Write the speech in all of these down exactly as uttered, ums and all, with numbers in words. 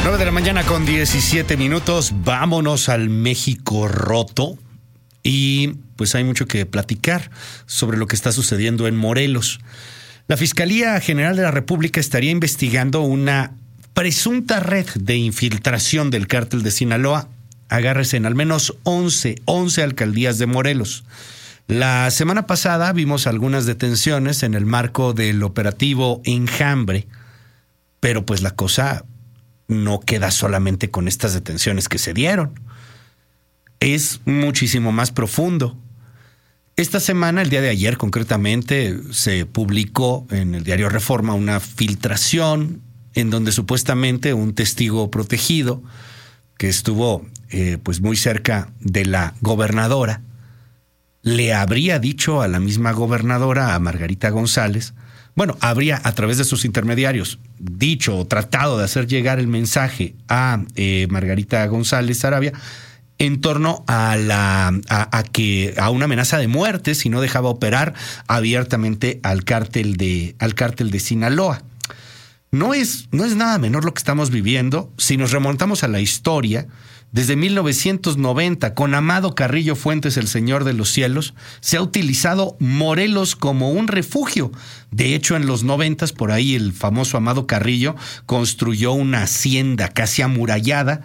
nueve de la mañana con diecisiete minutos. Vámonos al México roto. Y pues hay mucho que platicar sobre lo que está sucediendo en Morelos. La Fiscalía General de la República estaría investigando una presunta red de infiltración del cártel de Sinaloa. Agárrese, en al menos once, once alcaldías de Morelos. La semana pasada vimos algunas detenciones en el marco del operativo Enjambre, pero pues la cosa no queda solamente con estas detenciones que se dieron. Es muchísimo más profundo. Esta semana, el día de ayer concretamente, se publicó en el diario Reforma una filtración en donde supuestamente un testigo protegido que estuvo eh, pues muy cerca de la gobernadora le habría dicho a la misma gobernadora, a Margarita González, bueno, habría a través de sus intermediarios dicho o tratado de hacer llegar el mensaje a eh, Margarita González Sarabia en torno a la a, a que a una amenaza de muerte si no dejaba operar abiertamente al cártel de al cártel de Sinaloa. No es no es nada menor lo que estamos viviendo si nos remontamos a la historia. Desde mil novecientos noventa, con Amado Carrillo Fuentes, el Señor de los Cielos, se ha utilizado Morelos como un refugio. De hecho, en los noventas, por ahí el famoso Amado Carrillo construyó una hacienda casi amurallada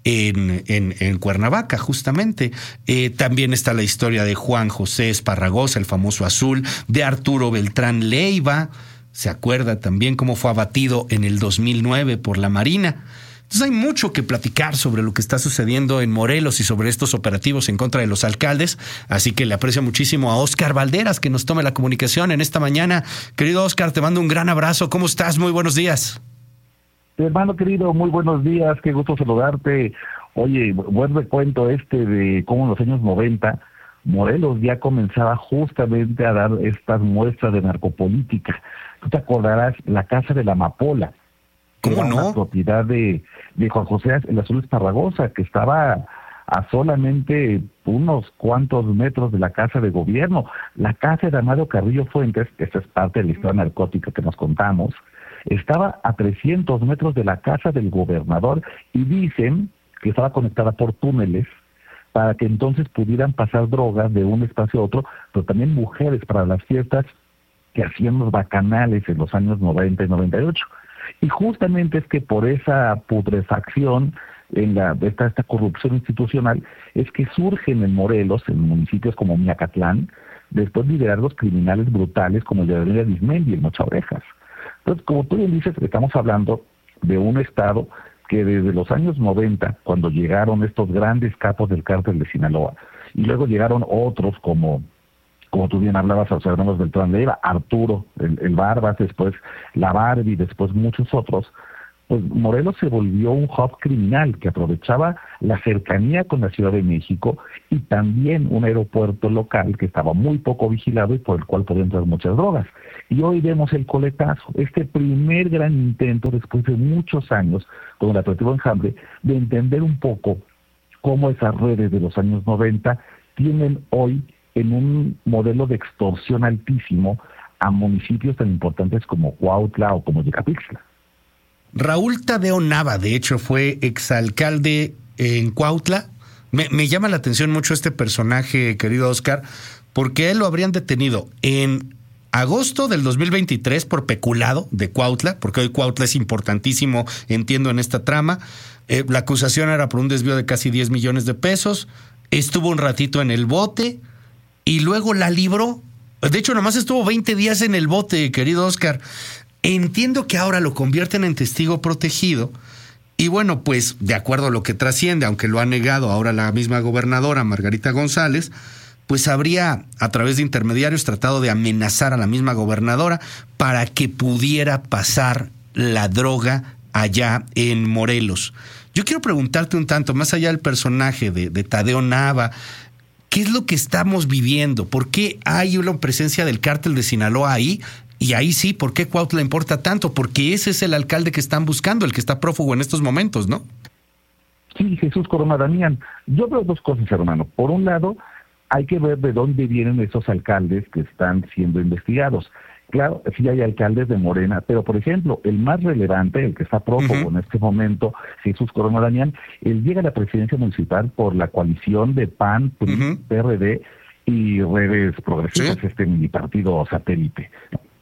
en, en, en Cuernavaca, justamente. Eh, también está la historia de Juan José Esparragosa, el famoso Azul, de Arturo Beltrán Leiva. Se acuerda también cómo fue abatido en el dos mil nueve por la Marina. Entonces hay mucho que platicar sobre lo que está sucediendo en Morelos y sobre estos operativos en contra de los alcaldes, así que le aprecio muchísimo a Óscar Valderas que nos tome la comunicación en esta mañana. Querido Óscar, te mando un gran abrazo. ¿Cómo estás? Muy buenos días. Hermano querido, muy buenos días, qué gusto saludarte. Oye, buen recuento este de cómo en los años noventa Morelos ya comenzaba justamente a dar estas muestras de narcopolítica. Tú te acordarás, la Casa de la Amapola. ¿Cómo no? Una propiedad de, de Juan José el Azul Esparragosa, que estaba a solamente unos cuantos metros de la casa de gobierno. La casa de Amado Carrillo Fuentes, que esta es parte de la historia narcótica que nos contamos, estaba a trescientos metros de la casa del gobernador y dicen que estaba conectada por túneles para que entonces pudieran pasar drogas de un espacio a otro, pero también mujeres para las fiestas que hacían los bacanales en los años noventa y noventa y ocho. Y justamente es que por esa putrefacción, en la esta, esta corrupción institucional, es que surgen en Morelos, en municipios como Miacatlán, después liderazgos criminales brutales como el de Avenida Arismendi y el Mocha Orejas. Entonces, como tú bien dices, estamos hablando de un estado que desde los años noventa, cuando llegaron estos grandes capos del cártel de Sinaloa, y luego llegaron otros como... como tú bien hablabas, a los hermanos Beltrán Leiva, Arturo, el, el Barbas, después la Barbie, después muchos otros, pues Morelos se volvió un hub criminal que aprovechaba la cercanía con la Ciudad de México y también un aeropuerto local que estaba muy poco vigilado y por el cual podían entrar muchas drogas. Y hoy vemos el coletazo, este primer gran intento después de muchos años con el operativo Enjambre, de entender un poco cómo esas redes de los años noventa tienen hoy en un modelo de extorsión altísimo a municipios tan importantes como Cuautla o como Yecapixtla. Raúl Tadeo Nava, de hecho, fue exalcalde en Cuautla. Me, me llama la atención mucho este personaje, querido Óscar, porque él lo habrían detenido en agosto del dos mil veintitrés por peculado de Cuautla, porque hoy Cuautla es importantísimo, entiendo, en esta trama. Eh, la acusación era por un desvío de casi diez millones de pesos. Estuvo un ratito en el bote y luego la libró. De hecho, nomás estuvo veinte días en el bote, querido Óscar. Entiendo que ahora lo convierten en testigo protegido y bueno, pues de acuerdo a lo que trasciende, aunque lo ha negado ahora la misma gobernadora Margarita González, pues habría a través de intermediarios tratado de amenazar a la misma gobernadora para que pudiera pasar la droga allá en Morelos. Yo quiero preguntarte un tanto, más allá del personaje de, de Tadeo Nava, ¿qué es lo que estamos viviendo? ¿Por qué hay una presencia del cártel de Sinaloa ahí? Y ahí sí, ¿por qué Cuautla importa tanto? Porque ese es el alcalde que están buscando, el que está prófugo en estos momentos, ¿no? Sí, Jesús Corona Damián. Yo veo dos cosas, hermano. Por un lado, hay que ver de dónde vienen esos alcaldes que están siendo investigados. Claro, sí hay alcaldes de Morena, pero por ejemplo, el más relevante, el que está prófugo uh-huh. en este momento, Jesús Corona Damián, él llega a la presidencia municipal por la coalición de P A N, P R I, uh-huh. P R D y Redes Progresistas, ¿sí? Este mini partido satélite.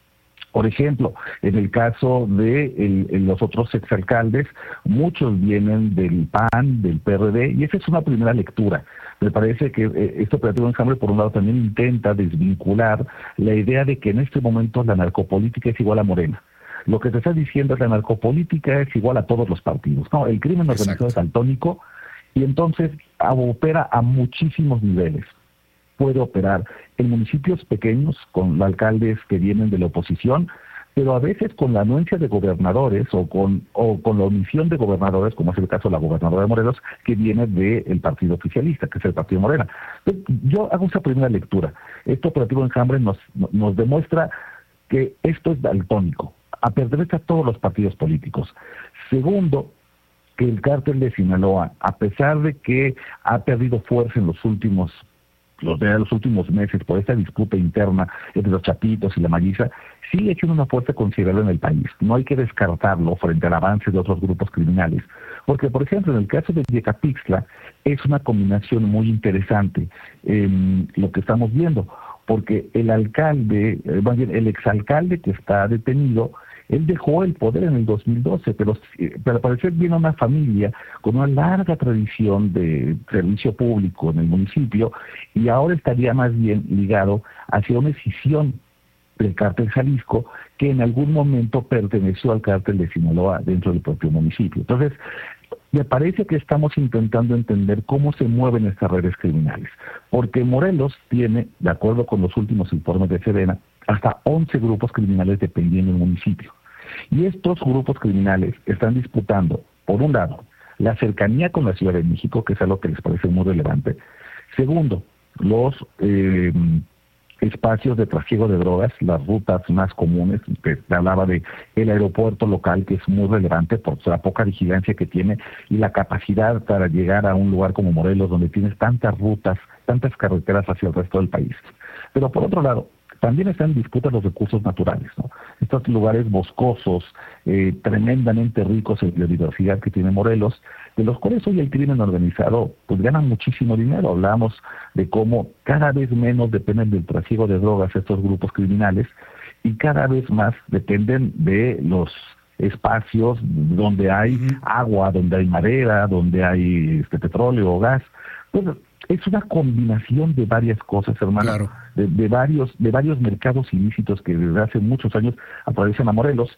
Por ejemplo, en el caso de el, el los otros exalcaldes, muchos vienen del P A N, del P R D, y esa es una primera lectura. Me parece que eh, este operativo Enjambre, por un lado, también intenta desvincular la idea de que en este momento la narcopolítica es igual a Morena. Lo que te está diciendo es que la narcopolítica es igual a todos los partidos. No, el crimen organizado Exacto. es daltónico y entonces opera a muchísimos niveles. Puede operar en municipios pequeños con alcaldes que vienen de la oposición, pero a veces con la anuencia de gobernadores o con o con la omisión de gobernadores, como es el caso de la gobernadora de Morelos, que viene del partido oficialista, que es el partido Morena. Entonces, yo hago esa primera lectura. Este operativo Enjambre nos, nos demuestra que esto es daltónico, a perderse a todos los partidos políticos. Segundo, que el cártel de Sinaloa, a pesar de que ha perdido fuerza en los últimos los de los últimos meses por esta disputa interna entre los Chapitos y la Maguiza, sigue echando una fuerza considerable en el país. No hay que descartarlo frente al avance de otros grupos criminales. Porque, por ejemplo, en el caso de Yecapixtla, es una combinación muy interesante eh, lo que estamos viendo, porque el alcalde, eh, más bien el exalcalde que está detenido, él dejó el poder en el dos mil doce, pero, pero al parecer viene una familia con una larga tradición de servicio público en el municipio y ahora estaría más bien ligado hacia una escisión del cártel Jalisco que en algún momento perteneció al cártel de Sinaloa dentro del propio municipio. Entonces, me parece que estamos intentando entender cómo se mueven estas redes criminales, porque Morelos tiene, de acuerdo con los últimos informes de Sedena, hasta once grupos criminales dependiendo del municipio. Y estos grupos criminales están disputando, por un lado, la cercanía con la Ciudad de México, que es algo que les parece muy relevante. Segundo, los eh, espacios de trasiego de drogas, las rutas más comunes. Te hablaba de el aeropuerto local, que es muy relevante por la poca vigilancia que tiene y la capacidad para llegar a un lugar como Morelos, donde tienes tantas rutas, tantas carreteras hacia el resto del país. Pero por otro lado, también están en disputa los recursos naturales, ¿no? Estos lugares boscosos, eh, tremendamente ricos en biodiversidad que tiene Morelos, de los cuales hoy el crimen organizado pues gana muchísimo dinero. Hablamos de cómo cada vez menos dependen del trasiego de drogas estos grupos criminales y cada vez más dependen de los espacios donde hay uh-huh. agua, donde hay madera, donde hay este petróleo o gas. Entonces, es una combinación de varias cosas, hermano, claro. de, de varios de varios mercados ilícitos que desde hace muchos años atraviesan a Morelos.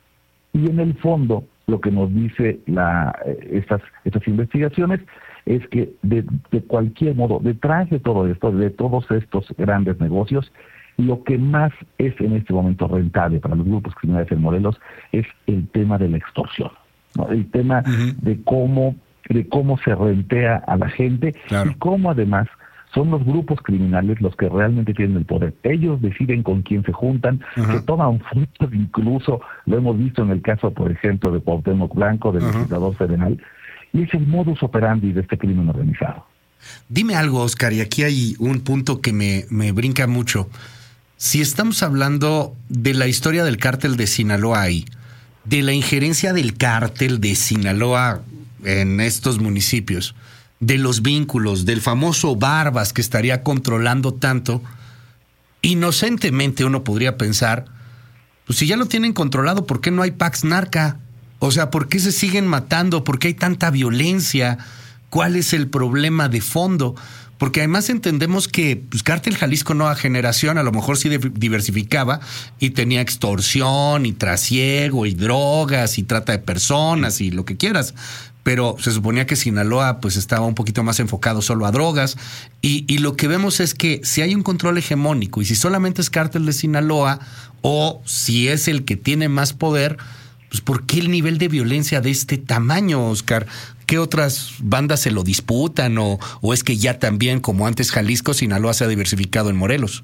Y en el fondo, lo que nos dice la estas estas investigaciones es que de, de cualquier modo, detrás de todo esto, de todos estos grandes negocios, lo que más es en este momento rentable para los grupos criminales en Morelos es el tema de la extorsión, ¿no? El tema uh-huh. de cómo de cómo se rentea a la gente claro. y cómo además son los grupos criminales los que realmente tienen el poder. Ellos deciden con quién se juntan, uh-huh. que toman frutos, incluso lo hemos visto en el caso, por ejemplo, de Cuauhtémoc Blanco, del uh-huh. legislador federal, y es el modus operandi de este crimen organizado. Dime algo, Oscar, y aquí hay un punto que me, me brinca mucho. Si estamos hablando de la historia del cártel de Sinaloa ahí, de la injerencia del cártel de Sinaloa en estos municipios, de los vínculos, del famoso Barbas que estaría controlando tanto, inocentemente uno podría pensar, pues si ya lo tienen controlado, ¿por qué no hay Pax Narca? O sea, ¿por qué se siguen matando? ¿Por qué hay tanta violencia? ¿Cuál es el problema de fondo? Porque además entendemos que pues, Cártel Jalisco Nueva Generación a lo mejor sí diversificaba y tenía extorsión y trasiego y drogas y trata de personas y lo que quieras. Pero se suponía que Sinaloa pues estaba un poquito más enfocado solo a drogas. Y, y lo que vemos es que si hay un control hegemónico y si solamente es Cártel de Sinaloa o si es el que tiene más poder, pues ¿por qué el nivel de violencia de este tamaño, Oscar? ¿Qué otras bandas se lo disputan o, o es que ya también, como antes Jalisco, Sinaloa se ha diversificado en Morelos?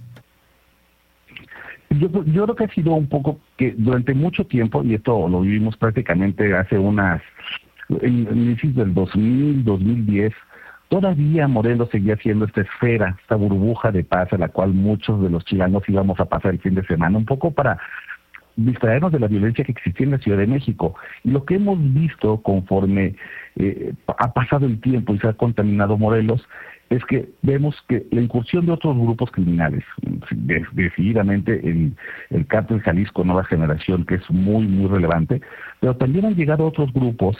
Yo, yo creo que ha sido un poco que durante mucho tiempo, y esto lo vivimos prácticamente hace unas, en inicios del dos mil, dos mil diez, todavía Morelos seguía siendo esta esfera, esta burbuja de paz a la cual muchos de los chilanos íbamos a pasar el fin de semana, un poco para distraernos de la violencia que existía en la Ciudad de México. Y lo que hemos visto conforme eh, ha pasado el tiempo y se ha contaminado Morelos, es que vemos que la incursión de otros grupos criminales, decididamente el, el Cártel Jalisco Nueva Generación, que es muy, muy relevante, pero también han llegado otros grupos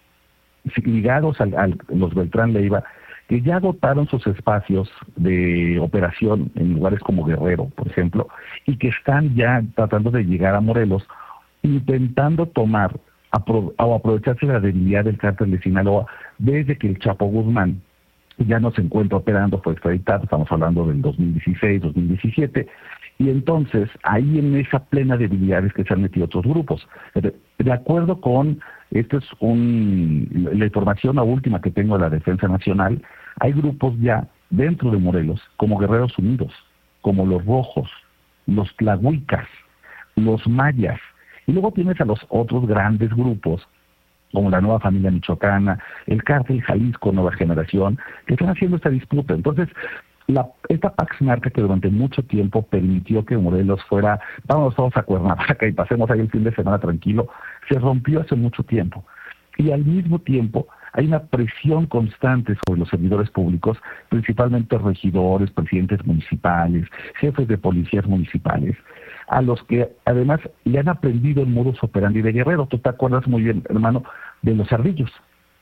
ligados a los Beltrán Leiva, que ya agotaron sus espacios de operación en lugares como Guerrero, por ejemplo, y que están ya tratando de llegar a Morelos, intentando tomar apro- o aprovecharse de la debilidad del cártel de Sinaloa desde que el Chapo Guzmán ya no se encuentra operando, fue extraditado, estamos hablando del dos mil dieciséis, dos mil diecisiete, y entonces ahí en esa plena debilidad es que se han metido otros grupos. De, de acuerdo con, esta es un, la información la última que tengo de la Defensa Nacional, hay grupos ya dentro de Morelos, como Guerreros Unidos, como los Rojos, los Tlahuicas, los Mayas, y luego tienes a los otros grandes grupos, como la Nueva Familia Michoacana, el Cártel Jalisco Nueva Generación, que están haciendo esta disputa. Entonces, la, esta Pax Narca que durante mucho tiempo permitió que Morelos fuera, vamos todos a Cuernavaca y pasemos ahí el fin de semana tranquilo, se rompió hace mucho tiempo. Y al mismo tiempo hay una presión constante sobre los servidores públicos, principalmente regidores, presidentes municipales, jefes de policías municipales, a los que además le han aprendido el modus operandi de Guerrero. Tú te acuerdas muy bien, hermano, de los Ardillos,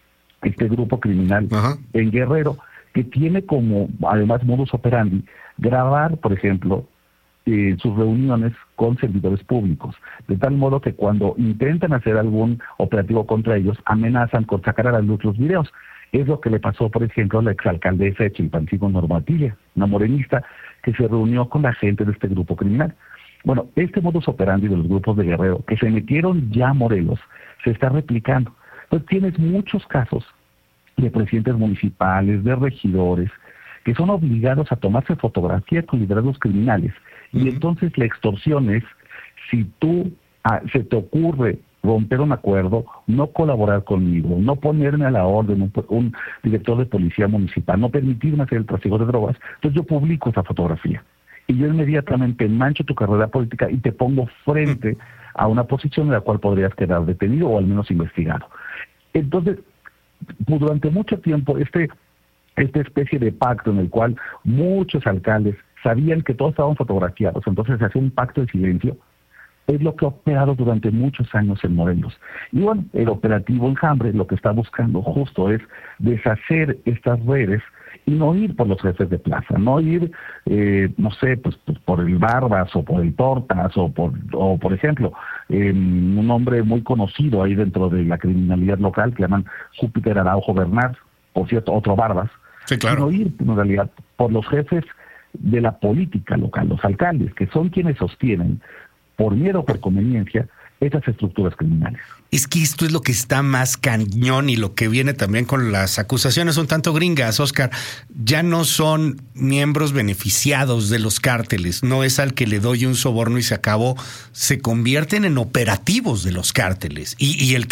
este grupo criminal Ajá. en Guerrero, que tiene como, además, modus operandi, grabar, por ejemplo, eh, sus reuniones con servidores públicos, de tal modo que cuando intentan hacer algún operativo contra ellos, amenazan con sacar a la luz los videos. Es lo que le pasó, por ejemplo, a la exalcaldesa de Chilpancingo, Norma Otilia, una morenista, que se reunió con la gente de este grupo criminal. Bueno, este modus operandi de los grupos de Guerrero, que se metieron ya a Morelos, se está replicando. Entonces tienes muchos casos de presidentes municipales, de regidores, que son obligados a tomarse fotografía con liderazgos criminales. Uh-huh. Y entonces la extorsión es, si tú ah, se te ocurre romper un acuerdo, no colaborar conmigo, no ponerme a la orden un, un director de policía municipal, no permitirme hacer el trasiego de drogas, entonces yo publico esa fotografía. Y yo inmediatamente mancho tu carrera política y te pongo frente a una posición en la cual podrías quedar detenido o al menos investigado. Entonces, pues durante mucho tiempo, este esta especie de pacto en el cual muchos alcaldes sabían que todos estaban fotografiados, entonces se hacía un pacto de silencio, es lo que ha operado durante muchos años en Morelos. Y bueno, el operativo Enjambre lo que está buscando justo es deshacer estas redes y no ir por los jefes de plaza, no ir, eh, no sé, pues, pues por el Barbas o por el Tortas o por, o por ejemplo, eh, un hombre muy conocido ahí dentro de la criminalidad local que llaman Júpiter Araujo Bernard, por cierto, otro Barbas, sí, claro. sino ir en realidad por los jefes de la política local, los alcaldes, que son quienes sostienen, por miedo o por conveniencia, esas estructuras criminales. Es que esto es lo que está más cañón y lo que viene también con las acusaciones un tanto gringas, Oscar. Ya no son miembros beneficiados de los cárteles, no es al que le doy un soborno y se acabó, se convierten en operativos de los cárteles. Y, y el